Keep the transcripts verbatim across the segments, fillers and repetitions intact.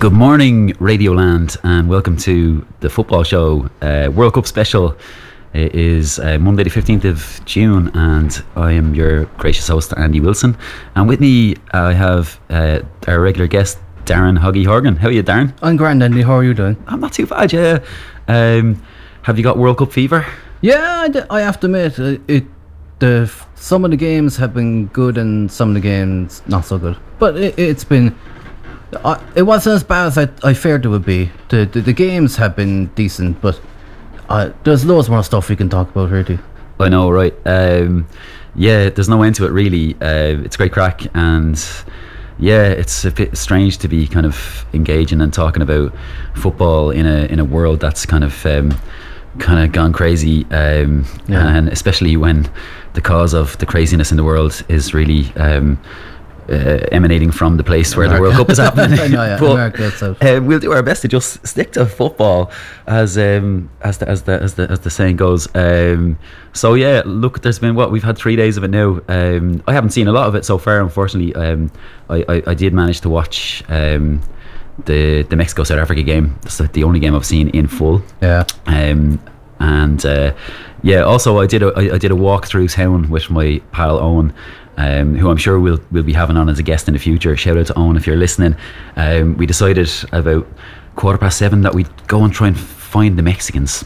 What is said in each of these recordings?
Good morning, Radioland, and welcome to the football show. Uh, World Cup special. It is uh, Monday the fifteenth of June, and I am your gracious host, Andy Wilson. And with me, I have uh, our regular guest, Darren Hoggy Horgan. How are you, Darren? I'm grand, Andy. How are you doing? I'm not too bad, yeah. Um, have you got World Cup fever? Yeah, I, d- I have to admit, it, it the some of the games have been good and some of the games not so good. But it, it's been... Uh, it wasn't as bad as I, I feared it would be. The, the the games have been decent, but uh, there's loads more stuff we can talk about here too. I know, right? Um, yeah, there's no end to it, really. Uh, it's great crack, and yeah, it's a bit strange to be kind of engaging and talking about football in a in a world that's kind of um, kind of gone crazy, um, Yeah. and especially when the cause of the craziness in the world is really um, uh, emanating from the place where the World Cup is happening. I know, yeah, But, America itself. uh, we'll do our best to just stick to football, as um, as the as the as the as the saying goes. Um, so yeah, look, there's been what we've had three days of it now. Um, I haven't seen a lot of it so far, unfortunately. Um, I, I I did manage to watch um, the the Mexico South Africa game. That's the- the only game I've seen in full. Yeah. Um, and uh, yeah, also I did a I, I did a walk through town with my pal Owen, um, who I'm sure we'll we'll be having on as a guest in the future. Shout out to Owen if you're listening. Um, we decided about quarter past seven that we'd go and try and find the Mexicans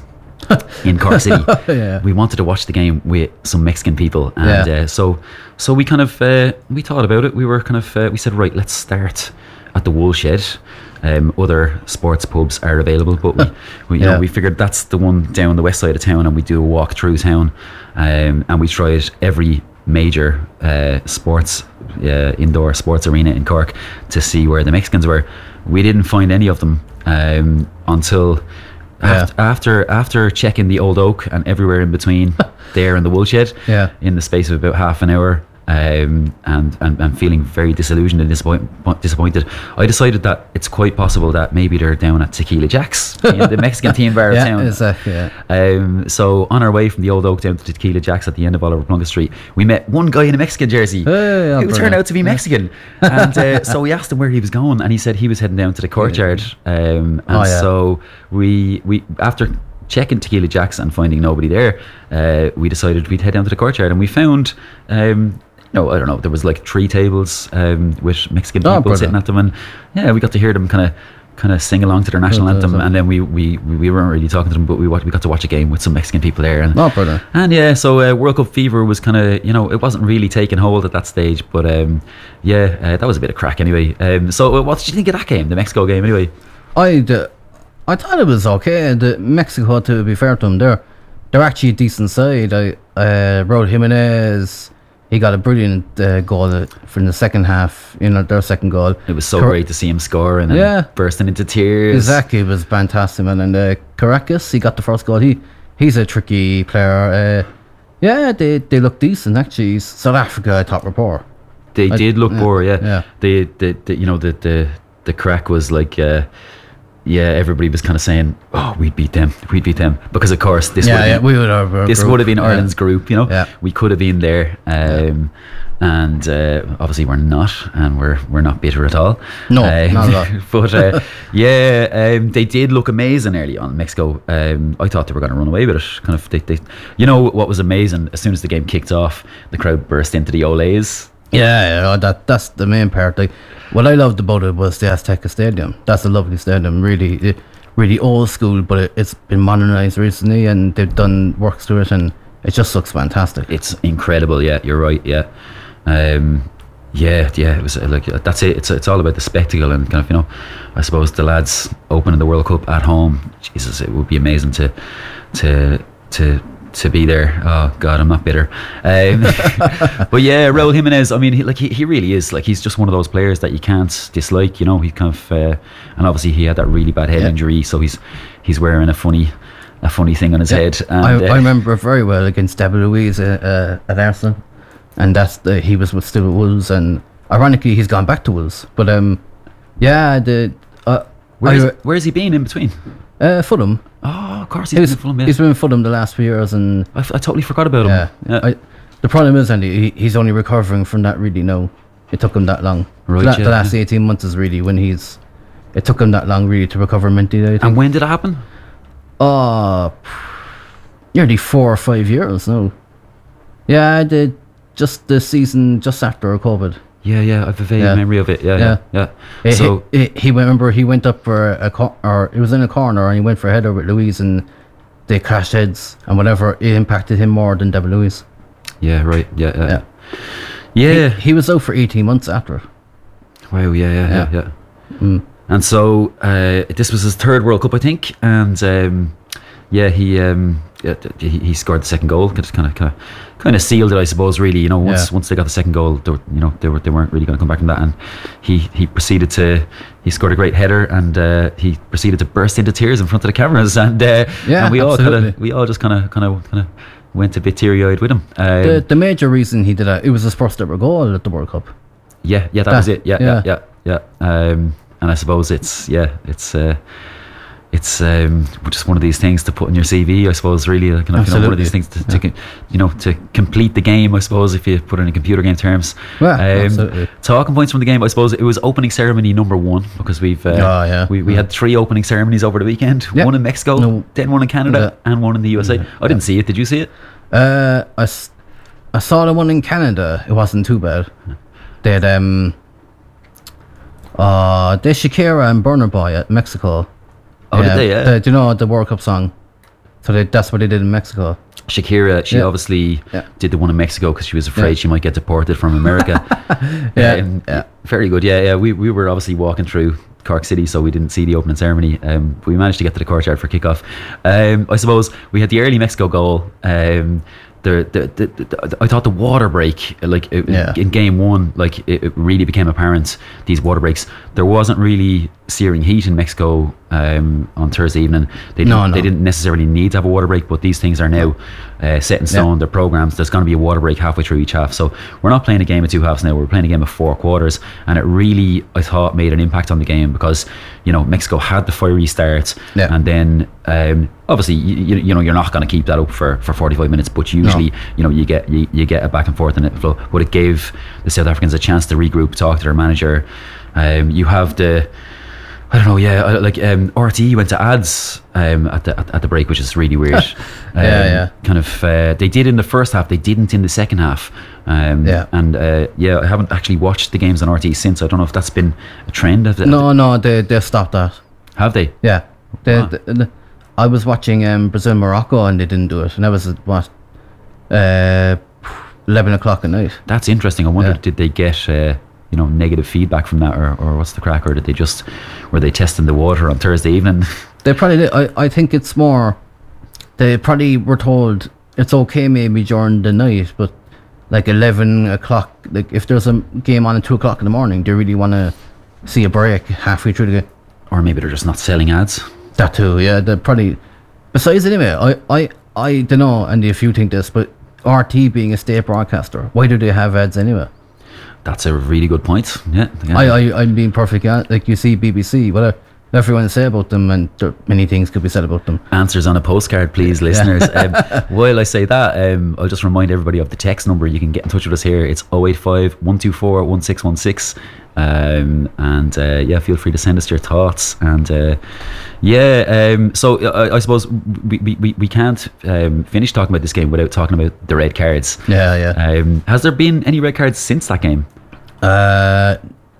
in Cork City. Yeah. We wanted to watch the game with some Mexican people, and Yeah. uh, so so we kind of uh, we thought about it. We were kind of uh, we said, right, let's start at the Woolshed. Um, other sports pubs are available, but we, we you Yeah. know, we figured that's the one down the west side of town, and we do a walk through town, um, and we tried every major uh, sports uh, indoor sports arena in Cork to see where the Mexicans were. We didn't find any of them um, until Yeah. after, after after checking the Old Oak and everywhere in between there in the Woolshed, Yeah. in the space of about half an hour. Um, and, and and feeling very disillusioned and disappoint, disappointed, I decided that it's quite possible that maybe they're down at Tequila Jack's, you know, the Mexican team bar of Yeah, town. exactly. Yeah. Um, so on our way from the Old Oak down to Tequila Jack's at the end of Oliver Plunkett Street, we met one guy in a Mexican jersey Hey, who Alberto. turned out to be Mexican. And uh, so we asked him where he was going, and he said he was heading down to the courtyard. Um, and Oh, yeah. so we we after checking Tequila Jack's and finding nobody there, uh, we decided we'd head down to the courtyard, and we found. Um, No, I don't know. There was like three tables um, with Mexican Oh, people brother. sitting at them, and yeah, we got to hear them kind of, kind of sing along to their national Brother, anthem. brother. And then we, we, we weren't really talking to them, but we wa- we got to watch a game with some Mexican people there, and No, brother. and yeah, so uh, World Cup fever was kind of, you know, it wasn't really taking hold at that stage, but um, yeah, uh, that was a bit of crack anyway. Um, so uh, what did you think of that game, the Mexico game anyway? I d- I thought it was okay. The Mexico, to be fair to them, they're they're actually a decent side. I uh, Raul Jimenez, he got a brilliant uh, goal from the second half. You know, their second goal. It was so Cor- great to see him score and then Yeah. bursting into tears. Exactly, it was fantastic, man. And uh, Caracas, he got the first goal. He he's a tricky player. Uh, yeah, they they look decent actually. South Africa, I thought were poor. They I- did look yeah, poor, yeah. yeah. The, the, the you know the the the crack was like, uh, yeah, everybody was kind of saying, oh, we'd beat them, we'd beat them, because of course this Yeah, would yeah, have been, we would have. our this group, would have been yeah. Ireland's group, you know. Yeah. We could have been there, um, and uh, obviously we're not, and we're we're not bitter at all. No, Um, not at all. But uh, yeah, um, they did look amazing early on. Mexico, um, I thought they were going to run away with it. Kind of, they, they, you know, what was amazing? As soon as the game kicked off, the crowd burst into the Olays. Yeah, yeah, that that's the main part. Like, what I loved about it was the Azteca Stadium. That's a lovely stadium, really, it, really old school, but it, it's been modernised recently, and they've done works to it, and it just looks fantastic. It's incredible. Yeah, you're right. Yeah, um, yeah, yeah. It was uh, like uh, that's it. It's it's all about the spectacle and kind of, you know, I suppose the lads opening the World Cup at home. Jesus, it would be amazing to to to. to be there. Oh God, I'm not bitter. Um, but yeah, Raul Jimenez, I mean, he, like he, he really is, like, he's just one of those players that you can't dislike, you know. He kind of uh, and obviously he had that really bad head Yeah. injury, so he's he's wearing a funny a funny thing on his Yeah, head. And, I, uh, I remember it very well against David Luiz uh, uh, at Arsenal, and that's the, he was with still with Wolves, and ironically he's gone back to Wolves. But um, yeah, the uh, where's, I, where's he been in between? uh, Fulham. Oh, of course he's, He's, been in Fulham, yeah. he's been in Fulham the last few years, and I, f- I totally forgot about yeah, him. Yeah. I, the problem is, Andy, he, he's only recovering from that. Really, no, it took him that long. Right, the, la- yeah, the last yeah. eighteen months is really when he's it took him that long really to recover mentally. I think. And when did it happen? Uh, nearly four or five years now. Yeah, I did just the season just after COVID. Yeah, yeah, I have a vague Yeah. memory of it. Yeah, Yeah. yeah, yeah. He, So he, he remember he went up for a cor- or it was in a corner and he went for a header with Louise and they clashed heads and whatever. It impacted him more than David Louise. yeah, right. Yeah, yeah, Yeah. yeah. He, he was out for eighteen months after. Wow. Yeah, yeah, yeah, Yeah. yeah. Mm. And so uh, this was his third World Cup, I think, and um, yeah, he, um, yeah, he he scored the second goal. Just kind of, kind of, kind of sealed it, I suppose. Really, you know, once Yeah. once they got the second goal, they were, you know, they were they weren't really going to come back from that. And he he proceeded to he scored a great header, and uh, he proceeded to burst into tears in front of the cameras, and uh, Yeah, and we all kind absolutely. of we all just kind of kind of kind of went a bit teary eyed with him. Um, The, the major reason he did that, it was his first ever goal at the World Cup. Yeah, yeah, that, That- was it. Yeah, yeah, yeah. yeah, yeah. Um, and I suppose it's yeah, it's uh, it's um, just one of these things to put in your C V. I suppose really, like, kind of, you know, one of these things to, to Yeah. con- you know, to complete the game. I suppose if you put it in computer game terms. Yeah, Um, absolutely. talking points from the game. I suppose it was opening ceremony number one because we've uh, Oh, yeah. we we Yeah. had three opening ceremonies over the weekend. Yeah. One in Mexico, No. then one in Canada, Yeah. and one in the U S A. Yeah. I didn't see it. Did you see it? Uh, I, s- I saw the one in Canada. It wasn't too bad. They had um, uh, they Shakira and Burna Boy at Mexico. Oh, did they? Yeah. The, do you know the World Cup song? So they, that's what they did in Mexico. Shakira, she Yeah. obviously Yeah. did the one in Mexico because she was afraid Yeah. she might get deported from America. Yeah, Um, yeah. Very good. Yeah, yeah. We, we were obviously walking through Cork City, so we didn't see the opening ceremony. Um, but we managed to get to the courtyard for kickoff. Um, I suppose we had the early Mexico goal. Um, the, the, the, the, I thought the water break, like it, Yeah. in game one, like it, it really became apparent. These water breaks, there wasn't really searing heat in Mexico um, on Thursday evening. They didn't, No, no. they didn't necessarily need to have a water break, but these things are now uh, set in stone. They're programs. There's going to be a water break halfway through each half. So we're not playing a game of two halves now. We're playing a game of four quarters, and it really, I thought, made an impact on the game because you know Mexico had the fiery start, Yeah. and then um, obviously you, you, you know you're not going to keep that up for, for forty-five minutes, but usually you know you get you, you get a back and forth in it flow. But it gave the South Africans a chance to regroup, talk to their manager. Um, you have the I don't know, yeah, I- like um, R T E went to ads um, at the at, at the break, which is really weird. um, yeah. Kind of, uh, they did in the first half, they didn't in the second half. Um, Yeah. And uh, yeah, I haven't actually watched the games on R T E since. I don't know if that's been a trend. Have they, No, no, they they stopped that. have they? Yeah, they, Ah. the- the- I was watching um, Brazil Morocco and they didn't do it, and that was at, what uh, eleven o'clock at night. That's interesting. I wonder, Yeah. did they get uh, you know negative feedback from that, or, or what's the crack, or did they just were they testing the water on Thursday evening? They probably did. I, I think it's more. They probably were told it's okay maybe during the night, but like eleven o'clock, like if there's a game on at two o'clock in the morning, they really want to see a break halfway through the game. Or maybe they're just not selling ads. That too, yeah. They probably. Besides, anyway, I I I don't know, and if you think this, but R T being a state broadcaster, why do they have ads anyway? That's a really good point. Yeah, yeah. I, I, I'm being perfect. hon- Like you see B B C, whatever everyone say about them, and there, many things could be said about them. Answers on a postcard, please, listeners. Um, while I say that, um, I'll just remind everybody of the text number. You can get in touch with us here. It's oh eight five, one two four, one six one six. Um, and uh, yeah, feel free to send us your thoughts. And uh, yeah, um, so I, I suppose we, we, we can't um, finish talking about this game without talking about the red cards. Yeah, yeah. Um, has there been any red cards since that game? Uh,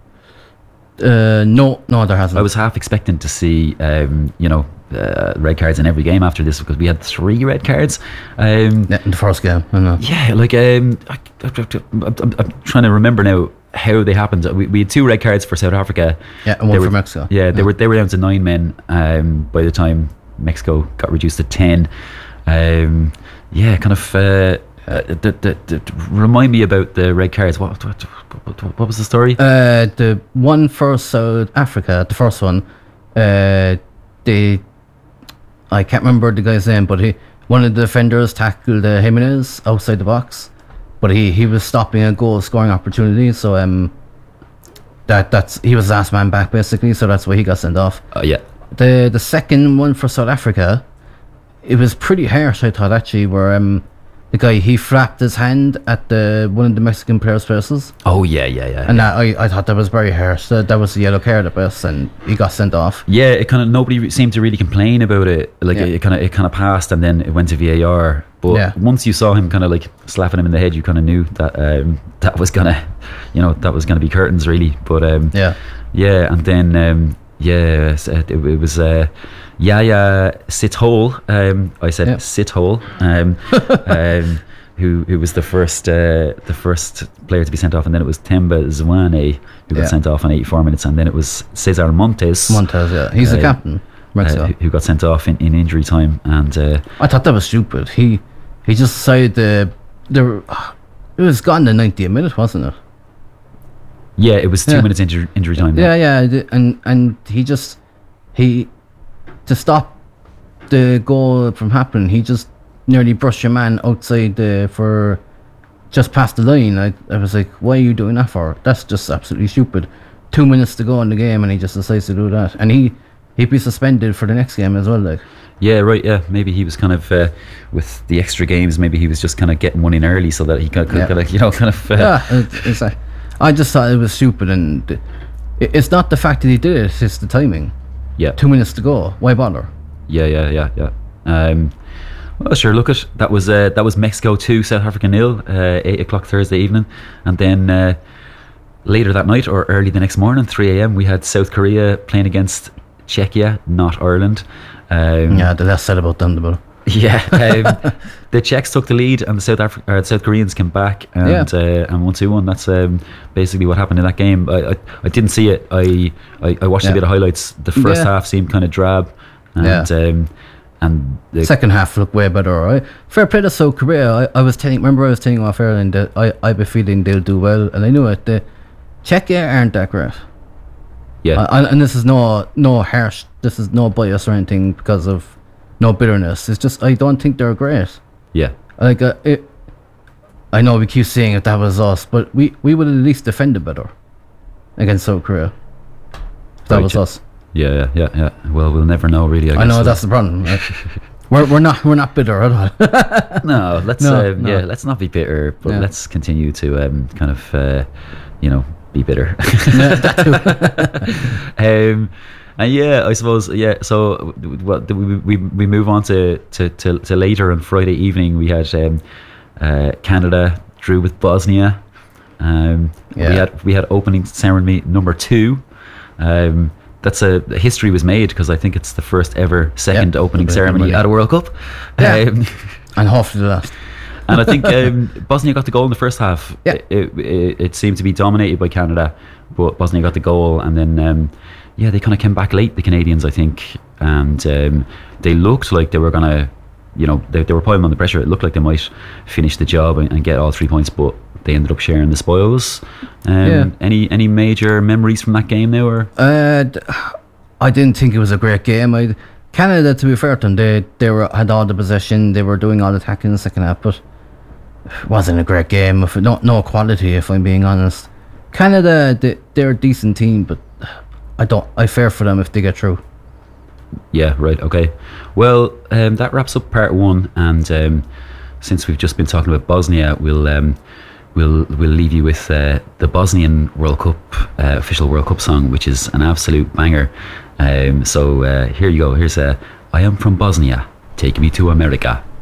uh, no, no, there hasn't. I was half expecting to see, um, you know, uh, red cards in every game after this because we had three red cards. Um, yeah, in the first game. I know. yeah, like um, I, I'm, I'm, I'm trying to remember now how they happened. We, we had two red cards for South Africa. Yeah, and They one were- for Mexico. Yeah, they were they were down to nine men um, by the time Mexico got reduced to ten. Um, yeah, kind of. Uh, uh, the, the, the, remind me about the red cards. What what, what, what, what was the story? Uh, the one for South Africa, the first one, uh, they, I can't remember the guy's name, but he, one of the defenders tackled uh, Jimenez outside the box, but he, he was stopping a goal scoring opportunity, so um, that that's he was last man back basically, so that's why he got sent off. Oh yeah, The the second one for South Africa, it was pretty harsh, I thought actually, where um, the guy, he flapped his hand at the one of the Mexican players' faces. Oh yeah, yeah, yeah. And that, I, I thought that was very harsh. That, that was a yellow card at best, and he got sent off. Yeah, it kind of nobody re- seemed to really complain about it. Like Yeah. it kind of it kind of passed, and then it went to V A R. But Yeah. once you saw him kind of like slapping him in the head, you kind of knew that um, that was gonna, you know, that was gonna be curtains really. But um, Yeah. yeah, and then um, yeah, s- it, it was uh, Yaya Sithole. Um, I said Yeah. Sithole. Um, um, who who was the first uh, the first player to be sent off, and then it was Temba Zwane who got Yeah. sent off in eighty-four minutes, and then it was Cesar Montes. Montez, yeah. He's the Uh, captain. Mexico. Uh, who who got sent off in, in injury time, and uh, I thought that was stupid. He he just decided the the it was gone in ninetieth minute, wasn't it? yeah, it was two Yeah. minutes injury, injury time. Yeah, yeah, I did- and and he just he to stop the goal from happening. He just nearly brushed your man outside the for just past the line. I I was like, why are you doing that for? That's just absolutely stupid. Two minutes to go in the game, and he just decides to do that, and he he'd be suspended for the next game as well. Like, Yeah, right. Yeah, maybe he was kind of uh, with the extra games. Maybe he was just kind of getting one in early so that he could, could Yeah. kind of, you know, kind of. Uh, yeah, it, it's like, I just thought it was stupid, and it, it's not the fact that he did it; it's the timing. yeah, Two minutes to go. Why bother? yeah, yeah, yeah, yeah. Um, well, sure. Look at that was uh, that was Mexico two, South Africa nil, uh, eight o'clock Thursday evening, and then uh, later that night or early the next morning, three a m, we had South Korea playing against Czechia, not Ireland. Um, Yeah, the less said about them, the better. Yeah, um, the Czechs took the lead, and the South Afri- uh, South Koreans came back and Yeah. uh, and won two one. That's um, basically what happened in that game. I I, I didn't see it. I I, I watched Yeah. a bit of highlights. The first Yeah. half seemed kind of drab, and Yeah. um, and the, Second half looked way better, alright. Fair play to South Korea. I, I was telling, remember I was telling off earlier that I, I have a feeling they'll do well, and I knew it. The Czechia aren't that great. yeah, I, I- and this is no no harsh, this is no bias or anything because of no bitterness. It's just, I don't think they're great. yeah, Like, uh, it, I know we keep saying if that was us, but we, we would at least defend it better against South Korea. If that Right, was yeah. us. yeah, yeah, yeah, yeah. Well, we'll never know, really. I, I guess. know that's the problem. Like, we're we're not we're not bitter at all. No, let's No, um, no. yeah, let's not be bitter, but Yeah. let's continue to um, kind of uh, you know, be bitter. Yeah, that too. um, and yeah, I suppose yeah. So what we we we move on to to, to, to later on Friday evening. We had um, uh, Canada drew with Bosnia. Um, Yeah. We had we had opening ceremony number two. Um, that's a history was made because I think it's the first ever second Yeah, opening the ceremony money. at a World Cup. Yeah. Um, And hopefully the last. and I think um, Bosnia got the goal in the first half. Yeah. It, it, it seemed to be dominated by Canada, but Bosnia got the goal, and then um, yeah, they kind of came back late, the Canadians, I think, and um, they looked like they were gonna, you know, they, they were piling on the pressure. It looked like they might finish the job and, and get all three points, but they ended up sharing the spoils. Um, Yeah. Any any major memories from that game now, or Uh, d- I didn't think it was a great game. I, Canada, to be fair to them, they they were had all the possession. They were doing all the attacking in the second half, but it wasn't a great game. If no no quality, if I'm being honest. Canada, they, they're a decent team, but I don't. I fear for them if they get through. yeah, right, okay. Well, um, that wraps up part one, and um, since we've just been talking about Bosnia, we'll um, we'll we'll leave you with uh, the Bosnian World Cup uh, official World Cup song, which is an absolute banger. Um, so uh, here you go. Here's a "I am from Bosnia. Take me to America."